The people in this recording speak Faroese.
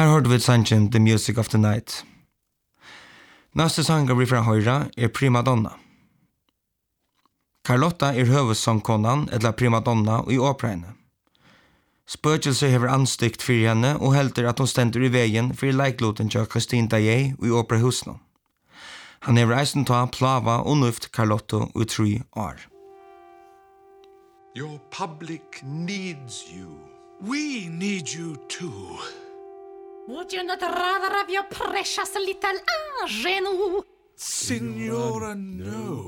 Her hørte vi sangen The Music of the Night. Neste sanger vi fra høyre Prima Donna. Carlotta høvudsangkonan eller Prima Donna i operaene. Spøkelse hever anstykt for henne og helter at hun stender i veien for leikloten til Christine Daae i operahusene. Han hever eisen ta plava og nuft Carlotta i 3 år. Your public needs you. We need you too. Would you not rather have your precious little ingenue? Signora, no.